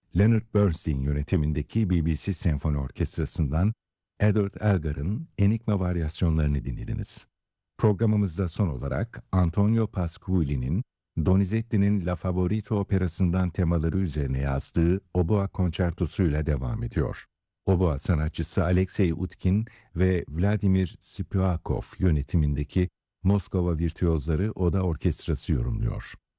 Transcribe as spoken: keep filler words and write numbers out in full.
Leonard Bernstein yönetimindeki B B C Senfoni Orkestrası'ndan Edward Elgar'ın Enigma varyasyonlarını dinlediniz. Programımızda son olarak Antonio Pasquini'nin Donizetti'nin La Favorita operasından temaları üzerine yazdığı Oboa konçertosuyla devam ediyor. Oboa sanatçısı Alexey Utkin ve Vladimir Spivakov yönetimindeki Moskova Virtüözleri Oda Orkestrası yorumluyor.